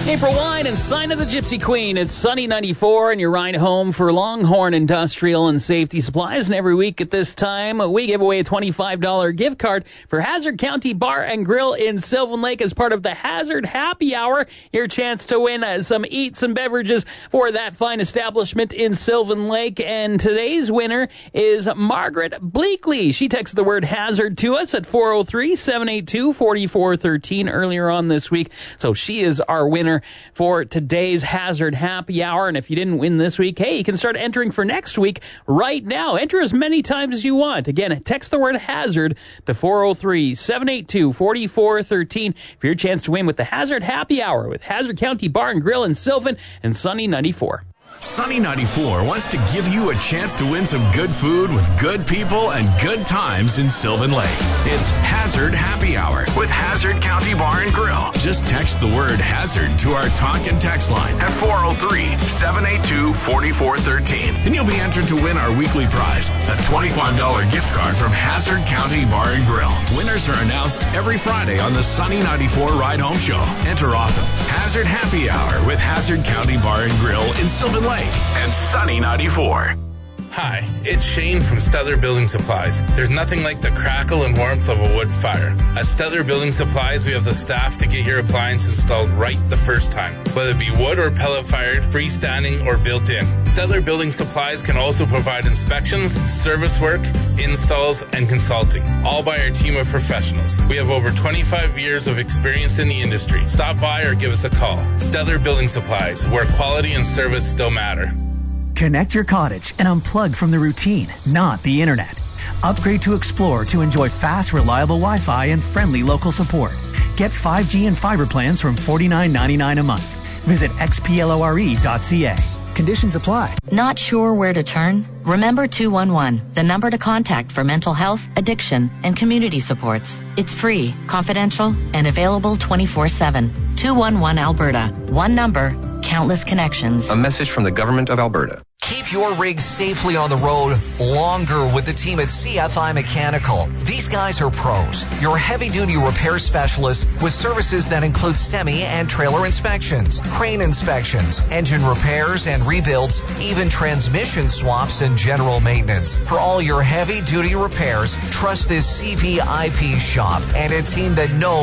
April Wine and Sign of the Gypsy Queen. It's Sunny 94 and your ride home for Longhorn Industrial and Safety Supplies. And every week at this time, we give away a $25 gift card for Hazard County Bar and Grill in Sylvan Lake as part of the Hazard Happy Hour. Your chance to win some eats and beverages for that fine establishment in Sylvan Lake. And today's winner is Margaret Bleakley. She texted the word hazard to us at 403-782-4413 earlier on this week. So she is our winner for today's Hazard Happy Hour. And if you didn't win this week, hey, you can start entering for next week right now. Enter as many times as you want. Again, text the word hazard to 403-782-4413 for your chance to win with the Hazard Happy Hour with Hazard County Bar and Grill in Sylvan and Sunny 94. Sunny 94 wants to give you a chance to win some good food with good people and good times in Sylvan Lake. It's Hazard Happy Hour with Hazard County Bar and Grill. Just text the word hazard to our talk and text line at 403-782-4413. And you'll be entered to win our weekly prize, a $25 gift card from Hazard County Bar and Grill. Winners are announced every Friday on the Sunny 94 Ride Home Show. Enter often. Hazard Happy Hour with Hazard County Bar and Grill in Sylvan Lake and Sunny 94. Hi, it's Shane from Stellar Building Supplies. There's nothing like the crackle and warmth of a wood fire. At Stellar Building Supplies, we have the staff to get your appliance installed right the first time, whether it be wood or pellet fired, freestanding, or built in. Stellar Building Supplies can also provide inspections, service work, installs, and consulting, all by our team of professionals. We have over 25 years of experience in the industry. Stop by or give us a call. Stellar Building Supplies, where quality and service still matter. Connect your cottage and unplug from the routine, not the internet. Upgrade to Explore to enjoy fast, reliable Wi-Fi and friendly local support. Get 5G and fiber plans from $49.99 a month. Visit xplore.ca. Conditions apply. Not sure where to turn? Remember 211, the number to contact for mental health, addiction, and community supports. It's free, confidential, and available 24/7. 211 Alberta. One number, countless connections. A message from the Government of Alberta. Keep your rig safely on the road longer with the team at CFI Mechanical. These guys are pros. Your heavy-duty repair specialists with services that include semi and trailer inspections, crane inspections, engine repairs and rebuilds, even transmission swaps and general maintenance. For all your heavy-duty repairs, trust this CVIP shop and a team that knows